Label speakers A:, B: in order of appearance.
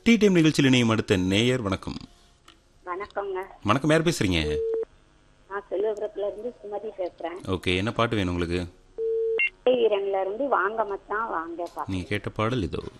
A: Tea time நிகழ்ச்சியில் இணையும் அடுத்த நேயர். வணக்கம்.
B: வணக்கங்க.
A: வணக்கம், யார் பேசுறீங்க?
B: நான் செல்வபுரத்துல இருந்து சுமதி பேசுறேன்.
A: ஓகே, என்ன பாட்டு வேணும் உங்களுக்கு?
B: வீரன்ல இருந்து வாங்க மச்சான் வாங்க பாட்டு.
A: நீங்க கேட்ட பாடல் இதோ.